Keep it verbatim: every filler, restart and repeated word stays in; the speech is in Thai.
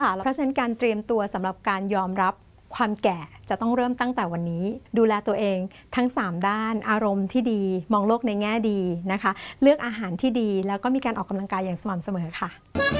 ค่ะเพราะฉะนั้นการเตรียมตัวสำหรับการยอมรับความแก่จะต้องเริ่มตั้งแต่วันนี้ดูแลตัวเองทั้งสามด้านอารมณ์ที่ดีมองโลกในแง่ดีนะคะเลือกอาหารที่ดีแล้วก็มีการออกกำลังกายอย่างสม่ำเสมอค่ะ